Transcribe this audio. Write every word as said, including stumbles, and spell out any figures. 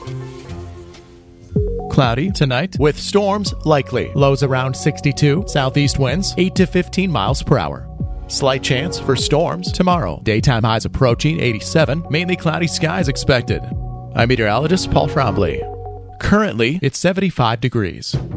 Cloudy tonight with storms likely. Lows around sixty-two. Southeast winds eight to fifteen miles per hour. Slight chance for storms tomorrow. Daytime highs approaching eighty-seven. Mainly cloudy skies expected. I'm meteorologist Paul Trombley. Currently, it's seventy-five degrees.